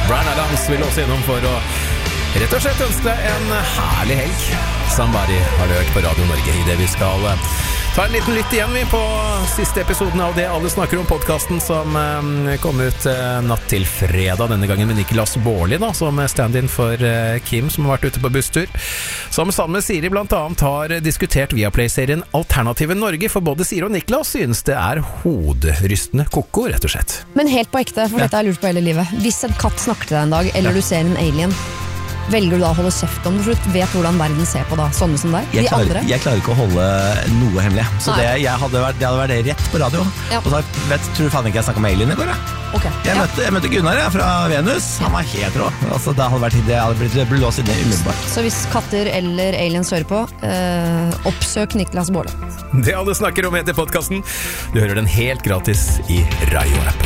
Bryan Adams vil også innom for å rett og slett ønske deg en herlig helg. Somebody har du hørt på Radio Norge I det vi skal ta en liten lytt igjen vi på siste episoden av det alle snakker om podcasten som kom ut natt til fredag, denne gangen med Niklas Baarli da, som stand-in for Kim som har vært ute på busstur, som sammen med Siri blant annet har diskutert Viaplay-serien Alternative Norge, for både Siri og Niklas synes det hoderystende koko, rett og slett. Men helt på ekte, for dette har jeg lurt på hele livet. Hvis en katt snakker til deg en dag, eller du ser en alien, velger du da å holde kjeft om det, for du vet hvordan verden ser på da, sånne som deg? Jeg klarer ikke å holde noe hemmelig, så det hadde vært rett på radio. Ja. Og så tror du faen ikke jeg snakket om alien I går. Okay. Jeg møtte Gunnar fra Venus. Han var helt rå. Altså, det hadde blitt låst inne umiddelbart. Så hvis katter eller aliens hører på, oppsøk Niklas Baarli. Det alle snakker om heter podcasten. Du hører den helt gratis I Radio-appen.